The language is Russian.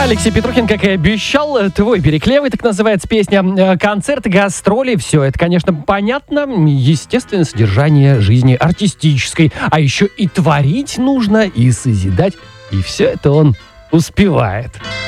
Алексей Петрухин, как и обещал, твой переклевый, так называется песня. Концерты, гастроли, все это, конечно, понятно. Естественное содержание жизни артистической. А еще и творить нужно, и созидать. И все это он успевает.